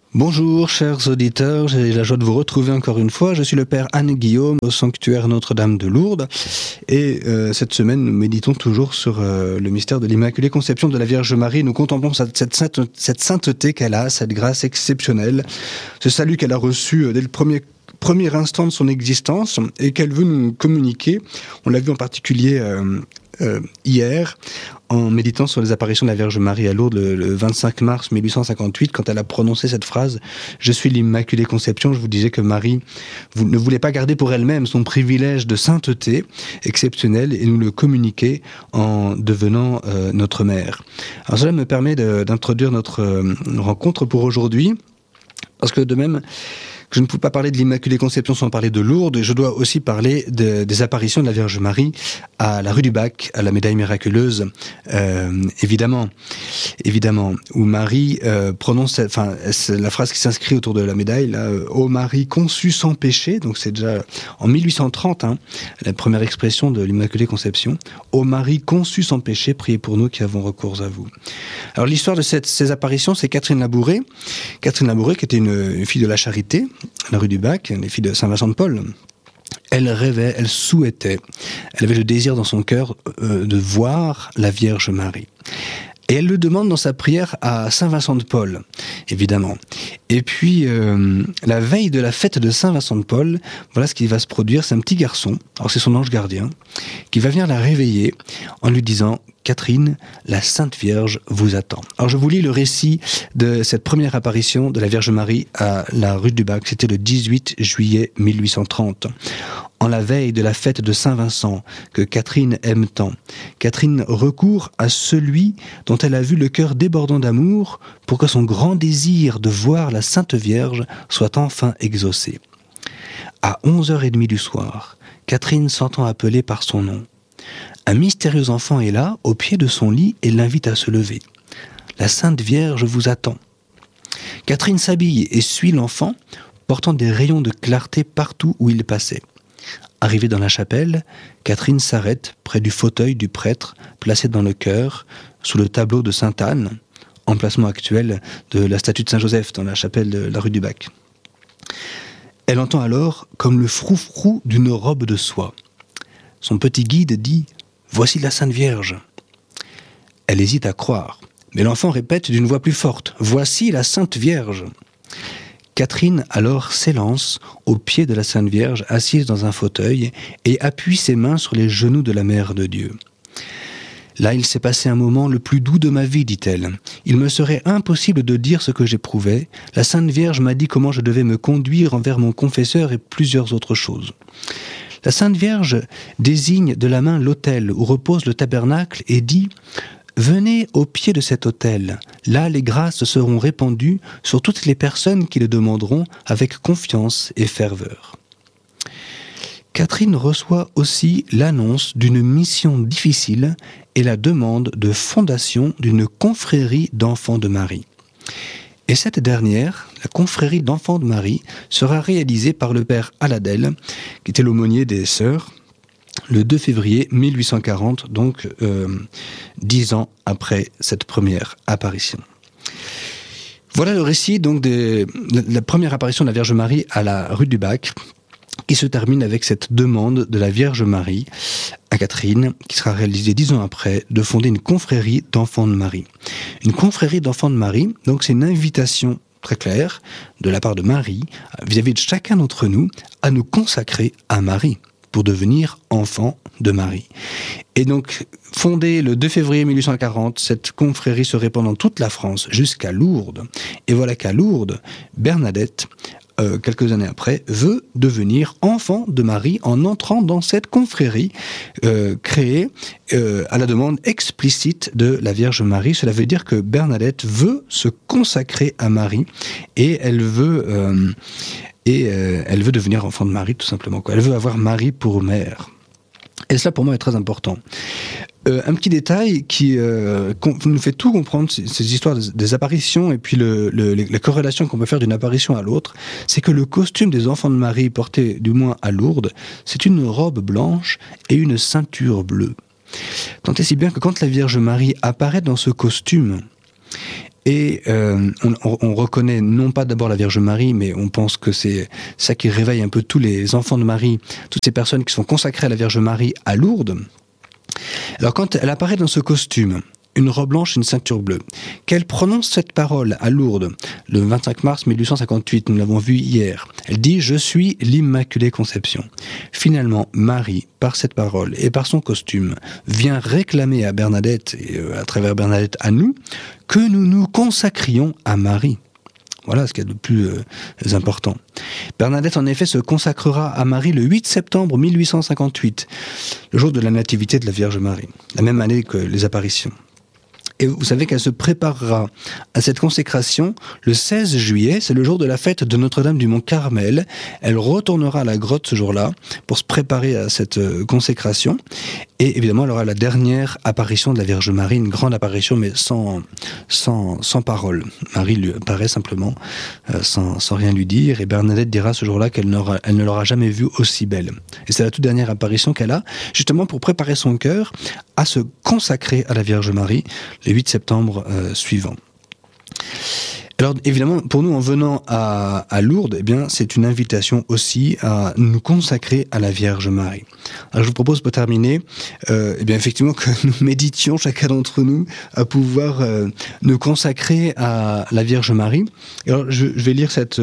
Bonjour chers auditeurs, j'ai la joie de vous retrouver encore une fois. Je suis le père Anne-Guillaume au sanctuaire Notre-Dame de Lourdes et cette semaine nous méditons toujours sur le mystère de l'Immaculée Conception de la Vierge Marie. Nous contemplons cette sainteté qu'elle a, cette grâce exceptionnelle, ce salut qu'elle a reçu dès le premier instant de son existence et qu'elle veut nous communiquer. On l'a vu en particulier hier, en méditant sur les apparitions de la Vierge Marie à Lourdes le 25 mars 1858, quand elle a prononcé cette phrase « Je suis l'Immaculée Conception », je vous disais que Marie ne voulait pas garder pour elle-même son privilège de sainteté exceptionnel et nous le communiquer en devenant notre mère. Alors cela me permet d'introduire notre rencontre pour aujourd'hui, parce que de même que je ne peux pas parler de l'Immaculée Conception sans parler de Lourdes, je dois aussi parler des apparitions de la Vierge Marie à la rue du Bac, à la médaille miraculeuse, évidemment, où Marie prononce, c'est la phrase qui s'inscrit autour de la médaille, là, ô Marie conçue sans péché, donc c'est déjà en 1830, la première expression de l'Immaculée Conception, ô Marie conçue sans péché, priez pour nous qui avons recours à vous. Alors l'histoire de ces apparitions, c'est Catherine Labouré qui était une fille de la Charité, à la rue du Bac, les filles de Saint-Vincent-de-Paul. Elle rêvait, elle souhaitait, elle avait le désir dans son cœur de voir la Vierge Marie. Et elle le demande dans sa prière à Saint-Vincent-de-Paul, évidemment. Et puis, la veille de la fête de Saint-Vincent-de-Paul, voilà ce qui va se produire, c'est un petit garçon, alors c'est son ange gardien, qui va venir la réveiller en lui disant « Catherine, la Sainte Vierge vous attend ». Alors je vous lis le récit de cette première apparition de la Vierge Marie à la rue du Bac, c'était le 18 juillet 1830. En la veille de la fête de Saint-Vincent, que Catherine aime tant, Catherine recourt à celui dont elle a vu le cœur débordant d'amour pour que son grand désir de voir la Sainte Vierge soit enfin exaucé. À 11h30 du soir, Catherine s'entend appeler par son nom. Un mystérieux enfant est là, au pied de son lit, et l'invite à se lever. La Sainte Vierge vous attend. Catherine s'habille et suit l'enfant, portant des rayons de clarté partout où il passait. Arrivée dans la chapelle, Catherine s'arrête près du fauteuil du prêtre placé dans le chœur, sous le tableau de Sainte-Anne, emplacement actuel de la statue de Saint-Joseph dans la chapelle de la rue du Bac. Elle entend alors comme le froufrou d'une robe de soie. Son petit guide dit « Voici la Sainte Vierge ». Elle hésite à croire, mais l'enfant répète d'une voix plus forte « Voici la Sainte Vierge ». Catherine alors s'élance au pied de la Sainte Vierge assise dans un fauteuil et appuie ses mains sur les genoux de la Mère de Dieu. Là, il s'est passé un moment le plus doux de ma vie, dit-elle. Il me serait impossible de dire ce que j'éprouvais. La Sainte Vierge m'a dit comment je devais me conduire envers mon confesseur et plusieurs autres choses. La Sainte Vierge désigne de la main l'autel où repose le tabernacle et dit « Venez au pied de cet autel. Là, les grâces seront répandues sur toutes les personnes qui le demanderont avec confiance et ferveur. » Catherine reçoit aussi l'annonce d'une mission difficile et la demande de fondation d'une confrérie d'enfants de Marie. Et cette dernière, la confrérie d'enfants de Marie, sera réalisée par le père Aladel, qui était l'aumônier des sœurs, le 2 février 1840, donc 10 ans après cette première apparition. Voilà le récit donc de la première apparition de la Vierge Marie à la rue du Bac, qui se termine avec cette demande de la Vierge Marie à Catherine, qui sera réalisée 10 ans après, de fonder une confrérie d'enfants de Marie. Une confrérie d'enfants de Marie, donc c'est une invitation très claire de la part de Marie, vis-à-vis de chacun d'entre nous, à nous consacrer à Marie, pour devenir enfants de Marie. Et donc, fondée le 2 février 1840, cette confrérie se répand dans toute la France, jusqu'à Lourdes. Et voilà qu'à Lourdes, Bernadette, quelques années après, veut devenir enfant de Marie en entrant dans cette confrérie créée à la demande explicite de la Vierge Marie. Cela veut dire que Bernadette veut se consacrer à Marie et elle veut devenir enfant de Marie, tout simplement. Elle veut avoir Marie pour mère. Et cela, pour moi, est très important. Un petit détail qui nous fait tout comprendre, ces histoires des apparitions et puis la corrélation qu'on peut faire d'une apparition à l'autre, c'est que le costume des enfants de Marie, porté du moins à Lourdes, c'est une robe blanche et une ceinture bleue. Tant et si bien que quand la Vierge Marie apparaît dans ce costume, Et on reconnaît non pas d'abord la Vierge Marie, mais on pense que c'est ça qui réveille un peu tous les enfants de Marie, toutes ces personnes qui sont consacrées à la Vierge Marie à Lourdes. Alors quand elle apparaît dans ce costume, une robe blanche, une ceinture bleue, qu'elle prononce cette parole à Lourdes, le 25 mars 1858, nous l'avons vu hier, elle dit « Je suis l'Immaculée Conception ». Finalement, Marie, par cette parole et par son costume, vient réclamer à Bernadette, et à travers Bernadette à nous, que nous nous consacrions à Marie. Voilà ce qu'il y a de plus important. Bernadette, en effet, se consacrera à Marie le 8 septembre 1858, le jour de la nativité de la Vierge Marie, la même année que les apparitions. Et vous savez qu'elle se préparera à cette consécration le 16 juillet, c'est le jour de la fête de Notre-Dame du Mont-Carmel. Elle retournera à la grotte ce jour-là pour se préparer à cette consécration. Et évidemment, elle aura la dernière apparition de la Vierge Marie, une grande apparition, mais sans parole. Marie lui apparaît simplement, sans rien lui dire. Et Bernadette dira ce jour-là qu'elle ne l'aura jamais vue aussi belle. Et c'est la toute dernière apparition qu'elle a, justement pour préparer son cœur à se consacrer à la Vierge Marie le 8 septembre suivant. Alors évidemment, pour nous, en venant à Lourdes, eh bien, c'est une invitation aussi à nous consacrer à la Vierge Marie. Alors je vous propose pour terminer, eh bien, effectivement, que nous méditions, chacun d'entre nous, à pouvoir nous consacrer à la Vierge Marie. Alors je vais lire cette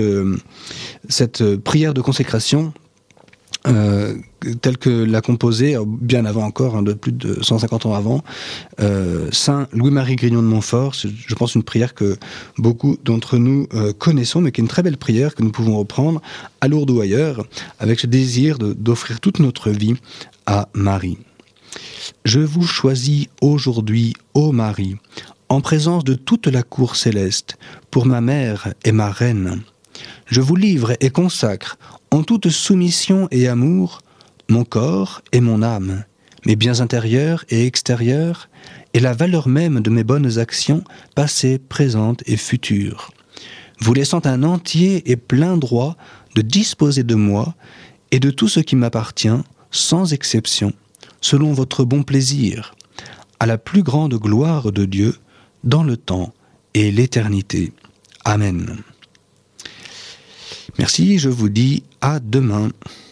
prière de consécration telle que l'a composée, bien avant encore, de plus de 150 ans avant, Saint Louis-Marie Grignon de Montfort. C'est, je pense, une prière que beaucoup d'entre nous connaissons, mais qui est une très belle prière que nous pouvons reprendre à Lourdes ou ailleurs, avec ce désir d'offrir toute notre vie à Marie. Je vous choisis aujourd'hui, ô Marie, en présence de toute la cour céleste, pour ma mère et ma reine. Je vous livre et consacre, en toute soumission et amour, mon corps et mon âme, mes biens intérieurs et extérieurs, et la valeur même de mes bonnes actions, passées, présentes et futures, vous laissant un entier et plein droit de disposer de moi et de tout ce qui m'appartient, sans exception, selon votre bon plaisir, à la plus grande gloire de Dieu, dans le temps et l'éternité. Amen. Merci, je vous dis à demain.